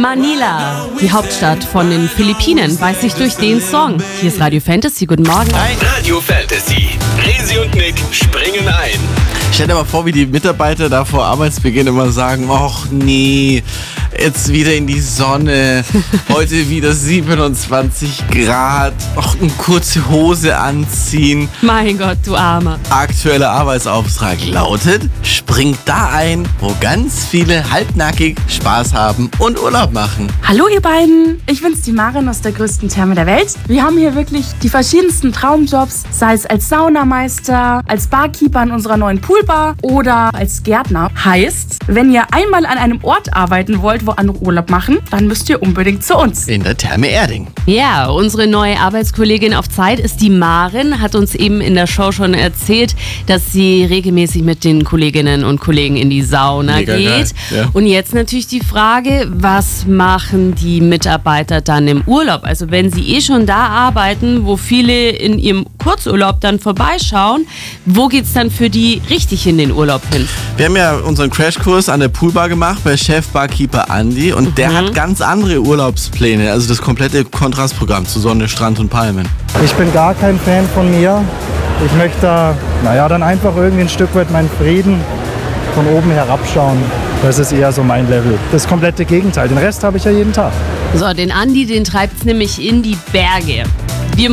Manila, die Hauptstadt von den Philippinen, weiß sich durch den Song. Hier ist Radio Fantasy, guten Morgen. Radio Fantasy, Resi und Nick springen ein. Stell dir mal vor, wie die Mitarbeiter da vor Arbeitsbeginn immer sagen, ach nee, jetzt wieder in die Sonne, heute wieder 27 Grad, ach, eine kurze Hose anziehen. Mein Gott, du Armer. Aktueller Arbeitsauftrag lautet, springt da ein, wo ganz viele halbnackig Spaß haben und Urlaub machen. Hallo ihr beiden, ich bin's, die Maren aus der größten Therme der Welt. Wir haben hier wirklich die verschiedensten Traumjobs, sei es als Saunameister, als Barkeeper in unserer neuen Poolbar oder als Gärtner. Heißt, wenn ihr einmal an einem Ort arbeiten wollt, wo andere Urlaub machen, dann müsst ihr unbedingt zu uns. In der Therme Erding. Ja, unsere neue Arbeitskollegin auf Zeit ist die Maren, hat uns eben in der Show schon erzählt, dass sie regelmäßig mit den Kolleginnen und Kollegen in die Sauna Mega geht. geil, ja. Und jetzt natürlich die Frage, was machen die Mitarbeiter dann im Urlaub? Also wenn sie schon da arbeiten, wo viele in ihrem Kurzurlaub dann vorbeischauen, wo geht's dann für die richtig in den Urlaub hin? Wir haben ja unseren Crashkurs an der Poolbar gemacht bei Chef-Barkeeper Andi und der hat ganz andere Urlaubspläne, also das komplette Kontrastprogramm zu Sonne, Strand und Palmen. Ich bin gar kein Fan von mir. Ich möchte dann einfach irgendwie ein Stück weit meinen Frieden von oben herabschauen. Das ist eher so mein Level. Das komplette Gegenteil. Den Rest habe ich ja jeden Tag. So, den Andi, den treibt's nämlich in die Berge.